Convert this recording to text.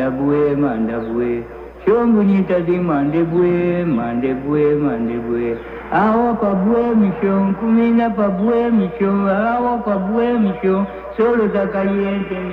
mandabue. Shongu nyitadi mandebue. Awa pabue mishon, kumina pabue mishon, awa pabue mishon, solo takayente.